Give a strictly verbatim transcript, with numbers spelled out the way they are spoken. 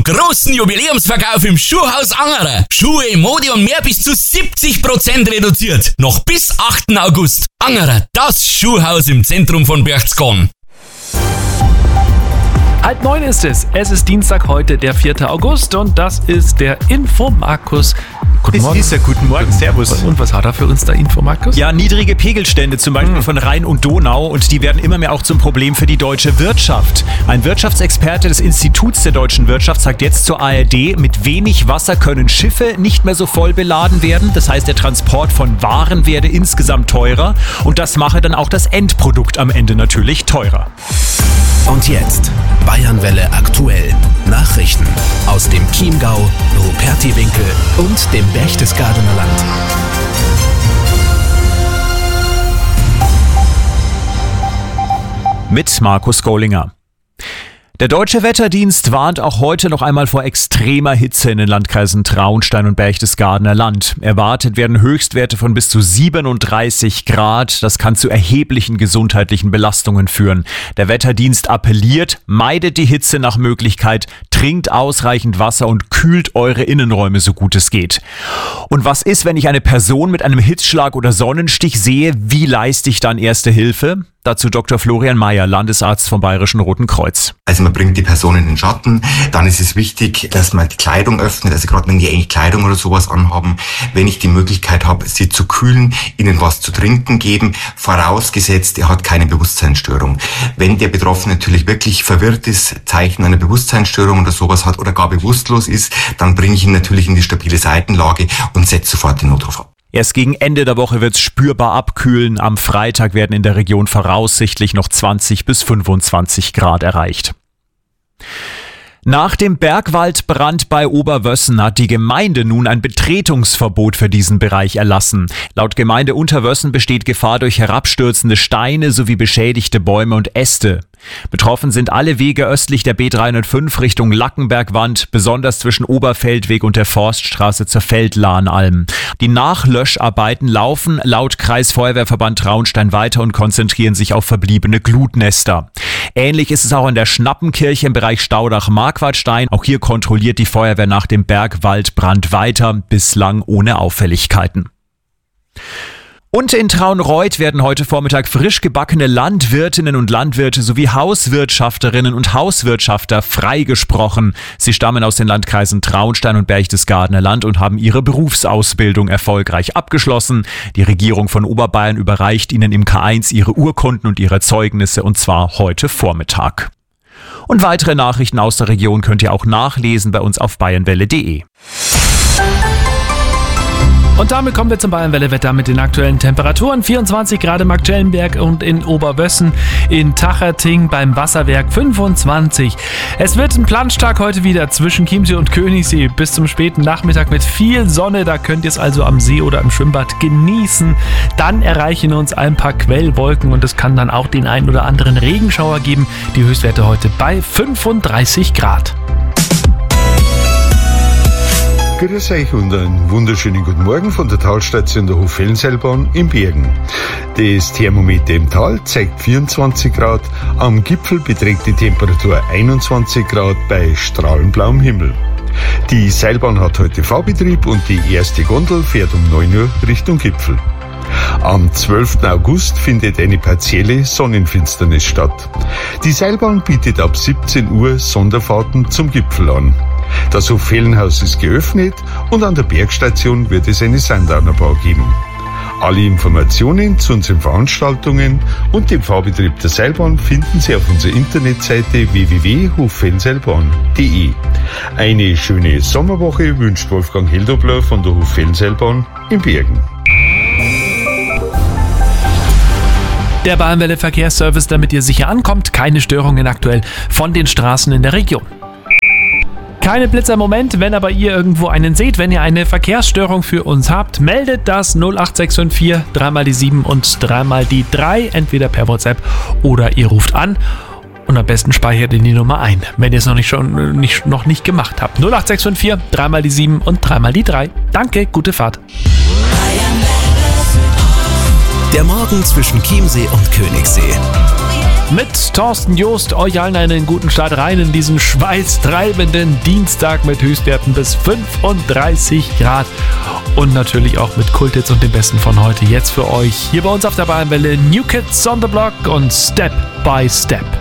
Großen Jubiläumsverkauf im Schuhhaus Angerer. Schuhe, Mode und mehr bis zu siebzig Prozent reduziert. Noch bis achten August. Angerer, das Schuhhaus im Zentrum von Berchtesgaden. Halb neun ist es. Es ist Dienstag heute, der vierte August und das ist der Info-Markus. Guten Es Morgen. ist ja guten Morgen, servus. Und was hat er für uns da, Info-Markus? Ja, niedrige Pegelstände, zum Beispiel Hm. von Rhein und Donau, und die werden immer mehr auch zum Problem für die deutsche Wirtschaft. Ein Wirtschaftsexperte des Instituts der deutschen Wirtschaft sagt jetzt zur A R D, mit wenig Wasser können Schiffe nicht mehr so voll beladen werden. Das heißt, der Transport von Waren werde insgesamt teurer und das mache dann auch das Endprodukt am Ende natürlich teurer. Und jetzt Bayernwelle aktuell. Nachrichten aus dem Chiemgau, Rupertiwinkel und dem Berchtesgadener Land. Mit Markus Gollinger. Der Deutsche Wetterdienst warnt auch heute noch einmal vor extremer Hitze in den Landkreisen Traunstein und Berchtesgadener Land. Erwartet werden Höchstwerte von bis zu siebenunddreißig Grad. Das kann zu erheblichen gesundheitlichen Belastungen führen. Der Wetterdienst appelliert, meidet die Hitze nach Möglichkeit, trinkt ausreichend Wasser und kühlt eure Innenräume so gut es geht. Und was ist, wenn ich eine Person mit einem Hitzschlag oder Sonnenstich sehe? Wie leiste ich dann erste Hilfe? Dazu Doktor Florian Mayer, Landesarzt vom Bayerischen Roten Kreuz. Also man bringt die Person in den Schatten, dann ist es wichtig, dass man die Kleidung öffnet, also gerade wenn die eigentlich Kleidung oder sowas anhaben, wenn ich die Möglichkeit habe, sie zu kühlen, ihnen was zu trinken geben, vorausgesetzt, er hat keine Bewusstseinsstörung. Wenn der Betroffene natürlich wirklich verwirrt ist, Zeichen einer Bewusstseinsstörung oder sowas hat oder gar bewusstlos ist, dann bringe ich ihn natürlich in die stabile Seitenlage und setze sofort den Notruf ab. Erst gegen Ende der Woche wird es spürbar abkühlen. Am Freitag werden in der Region voraussichtlich noch zwanzig bis fünfundzwanzig Grad erreicht. Nach dem Bergwaldbrand bei Oberwössen hat die Gemeinde nun ein Betretungsverbot für diesen Bereich erlassen. Laut Gemeinde Unterwössen besteht Gefahr durch herabstürzende Steine sowie beschädigte Bäume und Äste. Betroffen sind alle Wege östlich der B dreihundertfünf Richtung Lackenbergwand, besonders zwischen Oberfeldweg und der Forststraße zur Feldlahnalm. Die Nachlöscharbeiten laufen laut Kreisfeuerwehrverband Traunstein weiter und konzentrieren sich auf verbliebene Glutnester. Ähnlich ist es auch in der Schnappenkirche im Bereich Staudach-Marquardstein. Auch hier kontrolliert die Feuerwehr nach dem Bergwaldbrand weiter, bislang ohne Auffälligkeiten. Und in Traunreut werden heute Vormittag frisch gebackene Landwirtinnen und Landwirte sowie Hauswirtschafterinnen und Hauswirtschafter freigesprochen. Sie stammen aus den Landkreisen Traunstein und Berchtesgadener Land und haben ihre Berufsausbildung erfolgreich abgeschlossen. Die Regierung von Oberbayern überreicht ihnen im K eins ihre Urkunden und ihre Zeugnisse, und zwar heute Vormittag. Und weitere Nachrichten aus der Region könnt ihr auch nachlesen bei uns auf bayernwelle punkt de. Und damit kommen wir zum Bayernwelle-Wetter mit den aktuellen Temperaturen. vierundzwanzig Grad im Marktschellenberg und in Oberwössen, in Tacherting beim Wasserwerk fünfundzwanzig. Es wird ein Planschtag heute wieder zwischen Chiemsee und Königssee bis zum späten Nachmittag mit viel Sonne. Da könnt ihr es also am See oder im Schwimmbad genießen. Dann erreichen uns ein paar Quellwolken und es kann dann auch den einen oder anderen Regenschauer geben. Die Höchstwerte heute bei fünfunddreißig Grad. Grüß euch und einen wunderschönen guten Morgen von der Talstation der Hochfellenseilbahn in Bergen. Das Thermometer im Tal zeigt vierundzwanzig Grad, am Gipfel beträgt die Temperatur einundzwanzig Grad bei strahlend blauem Himmel. Die Seilbahn hat heute Fahrbetrieb und die erste Gondel fährt um neun Uhr Richtung Gipfel. Am zwölften August findet eine partielle Sonnenfinsternis statt. Die Seilbahn bietet ab siebzehn Uhr Sonderfahrten zum Gipfel an. Das Hochfellenhaus ist geöffnet und an der Bergstation wird es eine Sundowner-Bar geben. Alle Informationen zu unseren Veranstaltungen und dem Fahrbetrieb der Seilbahn finden Sie auf unserer Internetseite w w w punkt hochfellenseilbahn punkt de. Eine schöne Sommerwoche wünscht Wolfgang Heldobler von der Hochfellenseilbahn in Bergen. Der Bayernwelle Verkehrsservice, damit ihr sicher ankommt. Keine Störungen aktuell von den Straßen in der Region. Keine Blitzer im Moment, wenn aber ihr irgendwo einen seht, wenn ihr eine Verkehrsstörung für uns habt, meldet das null acht sechs fünf vier, dreimal die sieben und dreimal die drei, entweder per WhatsApp oder ihr ruft an und am besten speichert ihr die Nummer ein, wenn ihr es noch nicht schon nicht, noch nicht gemacht habt. null acht sechs fünf vier, dreimal die sieben und dreimal die drei. Danke, gute Fahrt. Der Morgen zwischen Chiemsee und Königssee. mit Thorsten Joost. Euch allen einen guten Start rein in diesen schweißtreibenden Dienstag mit Höchstwerten bis fünfunddreißig Grad. Und natürlich auch mit Kulthits und dem Besten von heute jetzt für euch. Hier bei uns auf der Bayernwelle New Kids on the Block und Step by Step.